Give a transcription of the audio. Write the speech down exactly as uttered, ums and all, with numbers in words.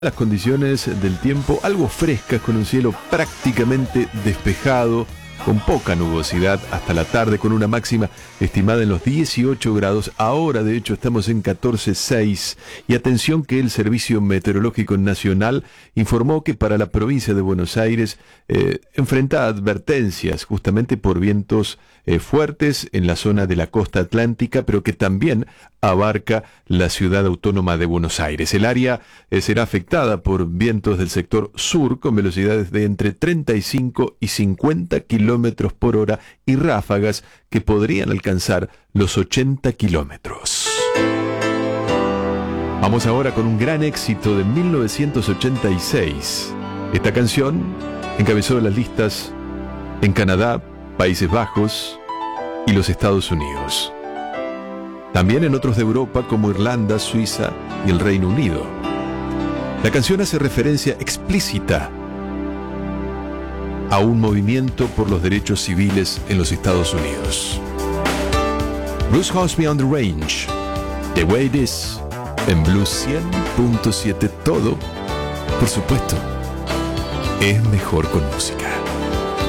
Las condiciones del tiempo algo frescas, con un cielo prácticamente despejado, con poca nubosidad hasta la tarde, con una máxima estimada en los dieciocho grados. Ahora, de hecho, estamos en catorce punto seis. Y atención que el Servicio Meteorológico Nacional informó que para la provincia de Buenos Aires eh, enfrenta advertencias justamente por vientos eh, fuertes en la zona de la costa atlántica, pero que también abarca la ciudad autónoma de Buenos Aires. El área eh, será afectada por vientos del sector sur con velocidades de entre treinta y cinco y cincuenta kilómetros por hora y ráfagas que podrían alcanzar los ochenta kilómetros. Vamos ahora con un gran éxito de mil novecientos ochenta y seis. Esta canción encabezó las listas en Canadá, Países Bajos y los Estados Unidos. También en otros de Europa como Irlanda, Suiza y el Reino Unido. La canción hace referencia explícita a un movimiento por los derechos civiles en los Estados Unidos. Bruce Hornsby on the Range, The Way It Is, en Blues cien punto siete. Todo, por supuesto, es mejor con música.